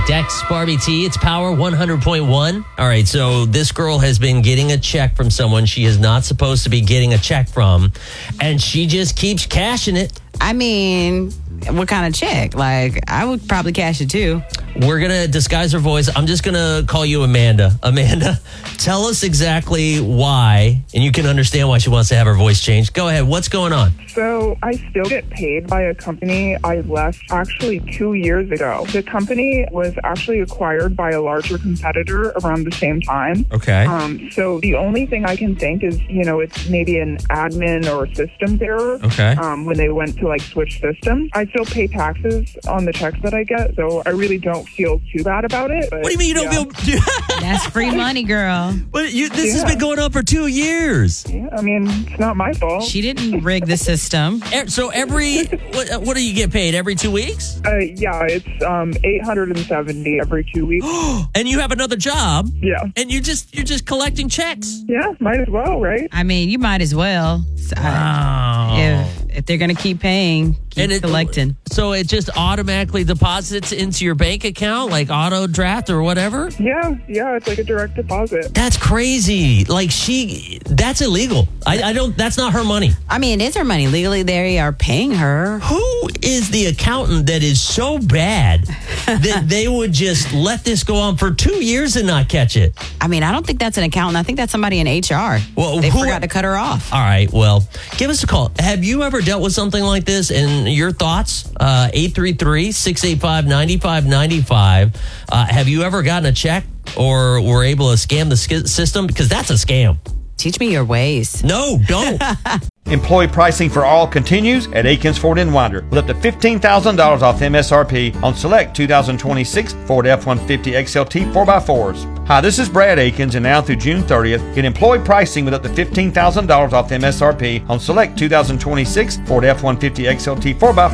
Dex, Barbie T. It's Power 100.1. All right, so this girl has been getting a check from someone she is not supposed to be getting a check from, and she just keeps cashing it. I mean, what kind of check? Like, I would probably cash it too. We're going to disguise her voice. I'm just going to call you Amanda. Amanda, tell us exactly why, and you can understand why she wants to have her voice changed. Go ahead. What's going on? So I still get paid by a company I left actually 2 years ago. The company was actually acquired by a larger competitor around the same time. Okay. So the only thing I can think is, it's maybe an admin or systems error. Okay. When they went to switch systems. I still pay taxes on the checks that I get, so I really don't feel too bad about it. But, What do you mean you don't feel... That's free money, girl. But this has been going on for 2 years. Yeah, I mean, it's not my fault. She didn't rig the system. So what do you get paid? Every 2 weeks? Yeah, it's $870 every 2 weeks. And you have another job? Yeah. And you're just collecting checks? Yeah, might as well, right? I mean, you might as well. Wow. If they're going to keep paying, keep collecting. So it just automatically deposits into your bank account, like auto draft or whatever? Yeah, it's like a direct deposit. That's crazy. That's illegal. That's not her money. I mean, it is her money. Legally, they are paying her. Who is the accountant that is so bad that they would just let this go on for 2 years and not catch it? I mean, I don't think that's an accountant. I think that's somebody in HR. Well, they forgot to cut her off. All right, well, give us a call. Have you ever dealt with something like this? And your thoughts? 833-685-9595. Have you ever gotten a check or were able to scam the system? Because that's a scam. Teach me your ways. No, don't. Employee pricing for all continues at Akins Ford in Winder with up to $15,000 off MSRP on select 2026 Ford F-150 XLT 4x4s. Hi, this is Brad Akins, and now through June 30th, get employee pricing with up to $15,000 off MSRP on select 2026 Ford F-150 XLT 4x4